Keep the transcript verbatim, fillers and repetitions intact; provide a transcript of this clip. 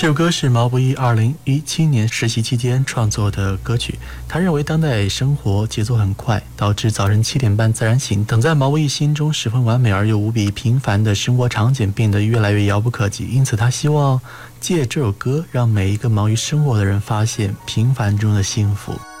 这首歌是毛不易二零一七年实习期间创作的歌曲。他认为当代生活节奏很快，导致早晨七点半自然醒等在毛不易心中十分完美而又无比平凡的生活场景变得越来越遥不可及。因此他希望借这首歌让每一个忙于生活的人发现平凡中的幸福。